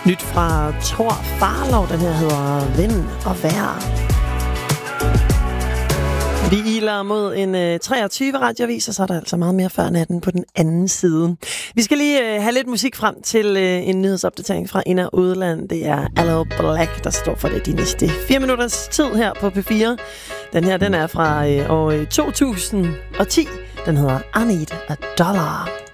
Nyt fra Thor Farlov, den her hedder Vind og Vejr. Vi iler mod en 23 radioavis, og så er der altså meget mere før natten på den anden side. Vi skal lige have lidt musik frem til en nyhedsopdatering fra ind- og udland. Det er Aloe Black, der står for det de næste 4 minutters tid her på P4. Den her, den er fra år 2010. Den hedder I Need a Dollar.